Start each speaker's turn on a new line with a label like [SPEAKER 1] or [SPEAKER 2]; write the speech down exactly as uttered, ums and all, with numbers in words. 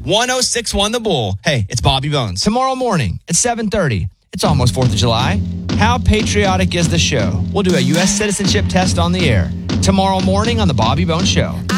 [SPEAKER 1] one oh six point one The Bull. Hey, it's Bobby Bones. Tomorrow morning at seven thirty. It's almost fourth of July. How patriotic is the show? We'll do a U S citizenship test on the air. Tomorrow morning on The Bobby Bones Show.